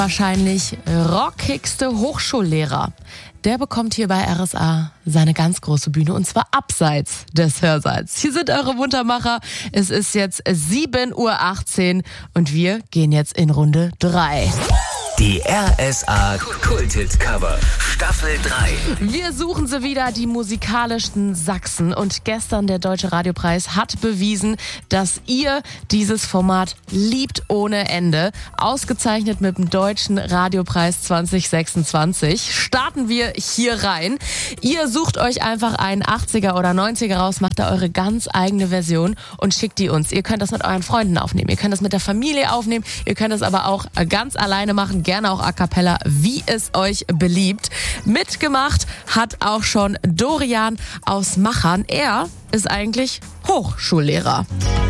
Wahrscheinlich rockigste Hochschullehrer. Der bekommt hier bei RSA seine ganz große Bühne und zwar abseits des Hörsaals. Hier sind eure Muntermacher. Es ist jetzt 7:18 Uhr und wir gehen jetzt in Runde 3. Die RSA Kulthit-Cover Staffel 3. Wir suchen sie wieder, die musikalischsten Sachsen. Und gestern der Deutsche Radiopreis hat bewiesen, dass ihr dieses Format liebt ohne Ende. Ausgezeichnet mit dem Deutschen Radiopreis 2026. Starten wir hier rein. Ihr sucht euch einfach einen 80er oder 90er raus, macht da eure ganz eigene Version und schickt die uns. Ihr könnt das mit euren Freunden aufnehmen, ihr könnt das mit der Familie aufnehmen, ihr könnt es aber auch ganz alleine machen, gerne auch a cappella, wie es euch beliebt. Mitgemacht hat auch schon Dorian aus Machern. Er ist eigentlich Hochschullehrer.